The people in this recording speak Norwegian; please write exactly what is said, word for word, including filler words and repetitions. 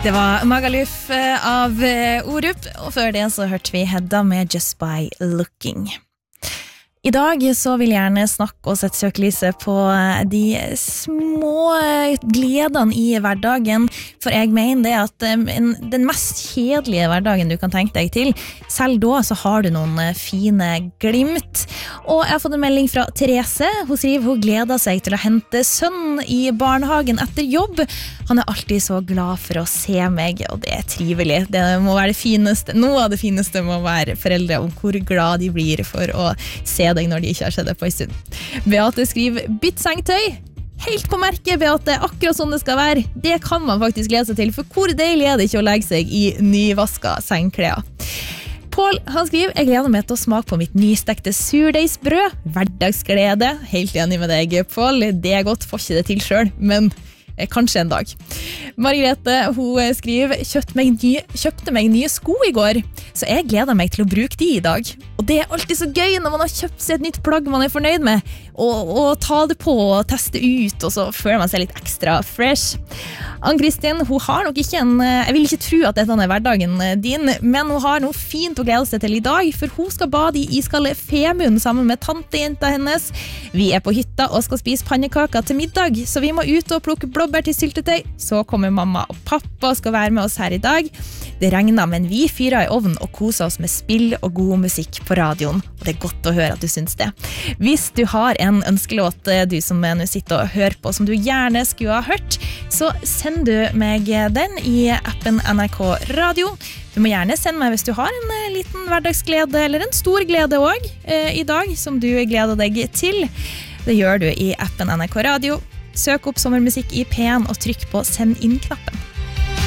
Det var Magaluf av Orup, og før det så hørte vi Hedda med Just By Looking. I dag så vil jeg gjerne snakke og sette søkelyset på de små gledene i hverdagen, for jeg mener det at en, den mest kjedelige hverdagen du kan tenke deg til, selv da så har du noen fine glimt. Og jeg har fått en melding fra Therese. Hun skriver hun gleder seg til å hente sønnen i barnehagen etter jobb. Han er alltid så glad for å se meg, og det er trivelig. Det må være det fineste, noe av det fineste må være foreldre om hvor glad de blir for å se deg når de ikke har sett det på en stund. Beate skriver byttsengtøy. Helt på merket, Beate, akkurat sånn det skal være. Det kan man faktisk glede seg til, for hvor deilig er det ikke å legge seg i nyvaska sengklær. Paul, han skriver, jeg gleder meg til å smake på mitt nystekte surdeigsbrød. Hverdagsglede. Helt enig med deg, Paul. Det er godt, får ikke det til selv, men kanskje en dag. Margrethe, hun skriver, kjøpte meg, nye, kjøpte meg nye sko i går, så jeg gleder meg til å bruke de i dag. Og det er alltid så gøy når man har kjøpt seg et nytt plagg man er fornøyd med, og, og ta det på og teste ut, og så føler man seg litt ekstra fresh. Ann-Kristin, hun har nok ikke en, jeg vil ikke tro at dette er hverdagen din, men hun har noe fint å glede seg til i dag, for hun skal bade i iskalde Femund sammen med tantejenta hennes. Vi er på hytta og skal spise pannekaker til middag, så vi må ut og plukke blåbær til syltetøy. Så kommer mamma og pappa og skal være med oss her i dag. Det regner, men vi fyrer i ovnen og koser oss med spill og god musikk på radioen. Og det er godt å høre at du syns det. Hvis du har en ønskelåt, du som nå sitter og hører på, som du gjerne skulle ha hørt, så send du meg den i appen N R K Radio. Du må gjerne sende meg hvis du har en liten hverdagsglede, eller en stor glede også, eh, i dag, som du gleder deg til. Det gjør du i appen N R K Radio. Søk opp sommermusikk i P en og trykk på send inn-knappen.